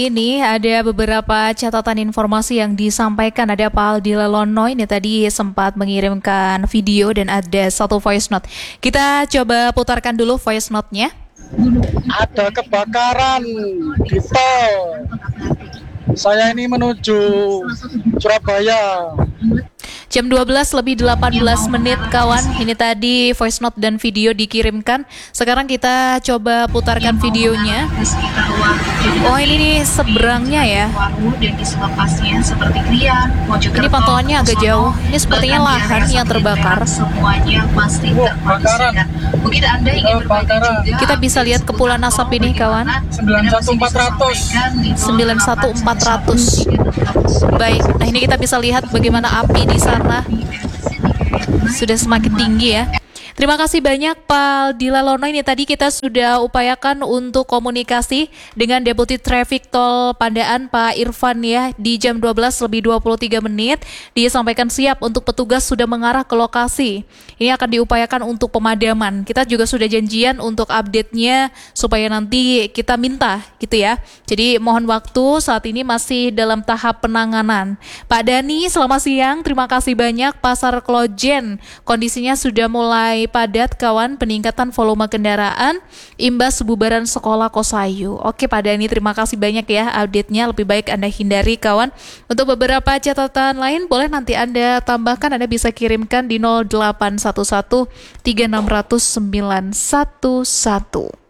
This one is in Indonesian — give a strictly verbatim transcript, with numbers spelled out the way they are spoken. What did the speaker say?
Ini ada beberapa catatan informasi yang disampaikan. Ada Pak Aldi Lelono ini tadi sempat mengirimkan video dan ada satu voice note. Kita coba putarkan dulu voice note-nya. Ada kebakaran di tol. Saya ini menuju Surabaya. Jam dua belas lebih delapan belas menit kawan. Ini tadi voice note dan video dikirimkan. Sekarang kita coba putarkan videonya. Oh, ini nih seberangnya ya. Ini pantauannya agak jauh. Ini sepertinya lahan yang terbakar. Mungkin Anda ingin berbagi juga. Kita bisa lihat kepulan asap ini kawan. sembilan satu empat ratus. sembilan satu empat ratus. Baik, nah ini kita bisa lihat bagaimana api di sana sudah semakin tinggi ya. Terima kasih banyak Pak Aldi Lelono. Ini tadi kita sudah upayakan untuk komunikasi dengan Deputi Traffic Tol Pandaan Pak Irfan ya. Di jam dua belas lebih dua puluh tiga menit dia sampaikan siap untuk petugas sudah mengarah ke lokasi. Ini akan diupayakan untuk pemadaman. Kita juga sudah janjian untuk update-nya supaya nanti kita minta gitu ya. Jadi mohon waktu, saat ini masih dalam tahap penanganan. Pak Dani, selamat siang. Terima kasih banyak. Pasar Klojen kondisinya sudah mulai padat kawan, peningkatan volume kendaraan imbas bubaran sekolah Kosayu. Oke Pak Dani, terima kasih banyak ya update-nya. Lebih baik Anda hindari kawan. Untuk beberapa catatan lain boleh nanti Anda tambahkan, Anda bisa kirimkan di nol delapan satu satu tiga enam nol nol sembilan satu satu.